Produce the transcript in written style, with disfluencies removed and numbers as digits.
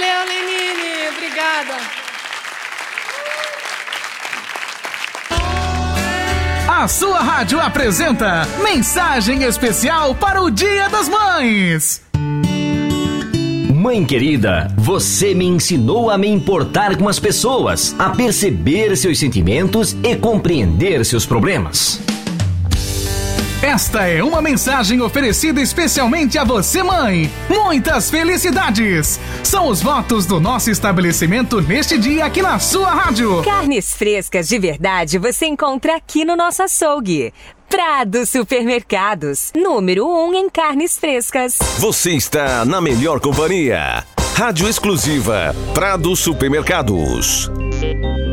Valeu, Lenine. Obrigada. A sua rádio apresenta mensagem especial para o Dia das Mães. Mãe querida, você me ensinou a me importar com as pessoas, a perceber seus sentimentos e compreender seus problemas. Esta é uma mensagem oferecida especialmente a você, mãe. Muitas felicidades! São os votos do nosso estabelecimento neste dia aqui na sua rádio. Carnes frescas de verdade você encontra aqui no nosso açougue. Prado Supermercados, número 1 em carnes frescas. Você está na melhor companhia. Rádio exclusiva Prado Supermercados.